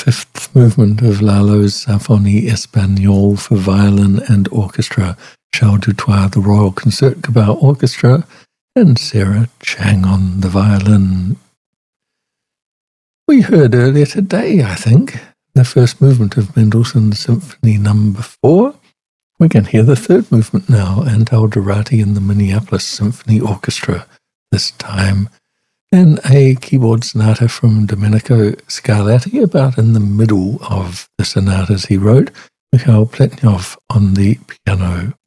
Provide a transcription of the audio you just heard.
fifth movement of Lalo's Symphonie Espagnole for violin and orchestra, Charles Dutoit, the Royal Concertgebouw Orchestra, and Sarah Chang on the violin. We heard earlier today, I think, the first movement of Mendelssohn's Symphony No. 4. We can hear the third movement now, Antal Dorati and the Minneapolis Symphony Orchestra, this time. And a keyboard sonata from Domenico Scarlatti, about in the middle of the sonatas he wrote. Mikhail Pletnyov on the piano.